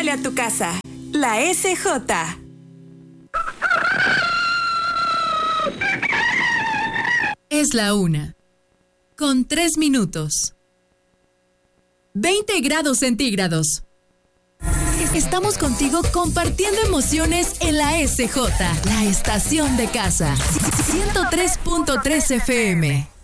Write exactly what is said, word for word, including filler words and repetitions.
Pásale a tu casa. La S J. Es la una. Con tres minutos. veinte grados centígrados. Estamos contigo compartiendo emociones en la S J, la estación de casa. ciento tres punto tres F M.